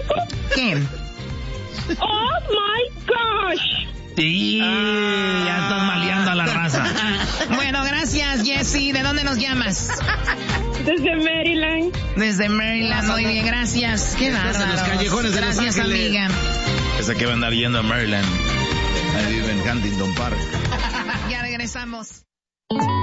¿Qué? Oh my gosh. Sí, ya estás maleando a la raza. Bueno, gracias, Jessie. ¿De dónde nos llamas? Desde Maryland. Desde Maryland, muy bien, gracias. Qué bárbaro. En los callejones de Los Gracias, Ángeles. amiga. Esa que va a andar yendo a Maryland. Ahí vive en Huntington Park. Ya regresamos.